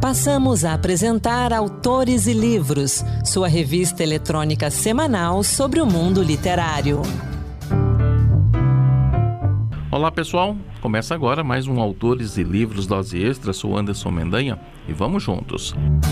Passamos a apresentar Autores e Livros, sua revista eletrônica semanal sobre o mundo literário. Olá pessoal, começa agora mais um Autores e Livros Dose Extra. Sou Anderson Mendanha e vamos juntos.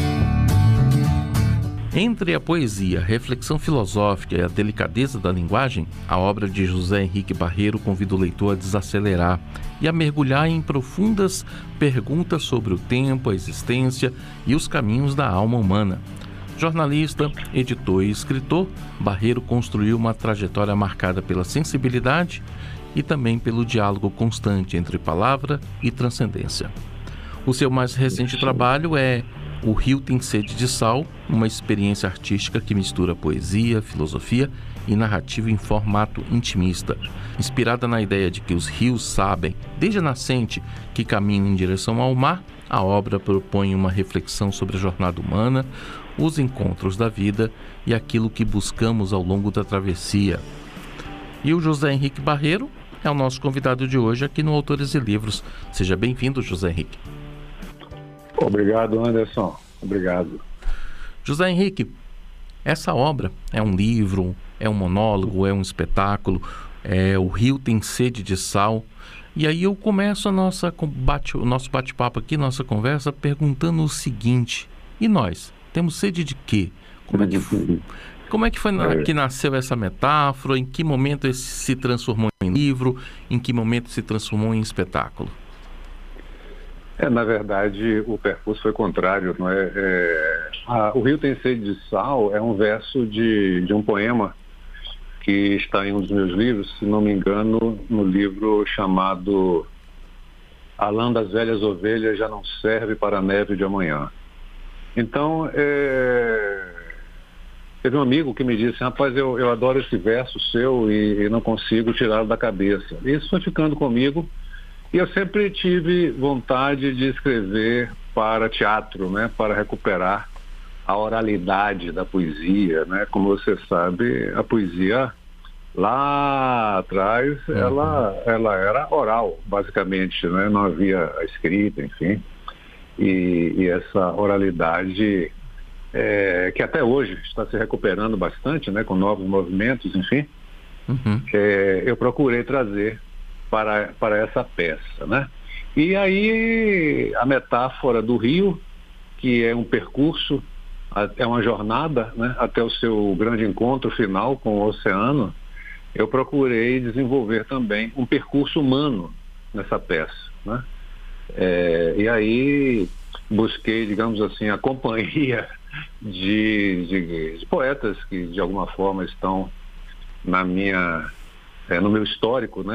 Entre a poesia, a reflexão filosófica e a delicadeza da linguagem, a obra de José Henrique Barreiro convida o leitor a desacelerar e a mergulhar em profundas perguntas sobre o tempo, a existência e os caminhos da alma humana. Jornalista, editor e escritor, Barreiro construiu uma trajetória marcada pela sensibilidade e também pelo diálogo constante entre palavra e transcendência. O seu mais recente trabalho é O Rio Tem Sede de Sal, uma experiência artística que mistura poesia, filosofia e narrativa em formato intimista. Inspirada na ideia de que os rios sabem, desde a nascente, que caminham em direção ao mar, a obra propõe uma reflexão sobre a jornada humana, os encontros da vida e aquilo que buscamos ao longo da travessia. E o José Henrique Barreiro é o nosso convidado de hoje aqui no Autores e Livros. Seja bem-vindo, José Henrique. Obrigado, Anderson. Obrigado. José Henrique, essa obra é um livro, é um monólogo, é um espetáculo, O Rio Tem Sede de Sal. E aí eu começo o nosso bate-papo aqui, nossa conversa, perguntando o seguinte: e nós? Temos sede de quê? Como é que foi que nasceu essa metáfora? Em que momento esse se transformou em livro? Em que momento se transformou em espetáculo? Na verdade, o percurso foi contrário, não é? O Rio Tem Sede de Sal é um verso de um poema que está em um dos meus livros, se não me engano, no livro chamado A Lã das Velhas Ovelhas Já Não Serve para a Neve de Amanhã. Então, teve um amigo que me disse: rapaz, eu adoro esse verso seu e não consigo tirá-lo da cabeça. Isso foi ficando comigo. E eu sempre tive vontade de escrever para teatro, né, para recuperar a oralidade da poesia, né? Como você sabe, a poesia lá atrás, ela era oral, basicamente, né? Não havia a escrita, enfim. E essa oralidade, que até hoje está se recuperando bastante, né, com novos movimentos, enfim, eu procurei trazer para essa peça, né? E aí a metáfora do rio, que é um percurso, é uma jornada, né, até o seu grande encontro final com o oceano, eu procurei desenvolver também um percurso humano nessa peça, né? E aí busquei, digamos assim, a companhia de poetas que de alguma forma estão no meu histórico, né?